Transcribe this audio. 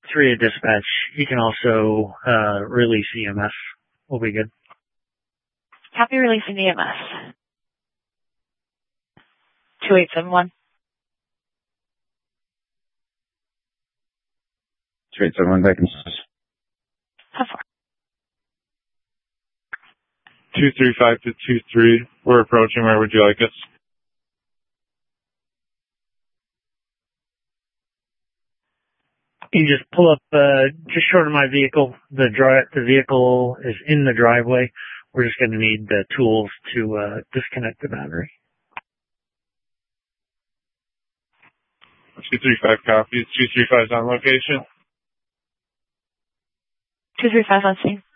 3 at dispatch. You can also release EMS. We'll be good. Copy releasing EMS. 2871. 2871, vacancies. How far? 235 to 23. We're approaching. Where would you like us? You can just pull up just short of my vehicle. The vehicle is in the driveway. We're just going to need the tools to disconnect the battery. 235 copies. 235 is on location. 235 on scene.